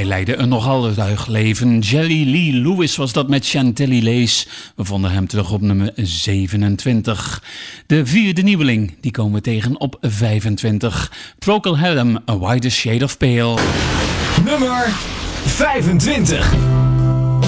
Hij leidde een nogal ruig leven. Jerry Lee Lewis was dat met Chantilly Lace. We vonden hem terug op nummer 27. De vierde nieuweling, die komen we tegen op 25. Procol Harum, A Wider Shade of Pale. Nummer 25.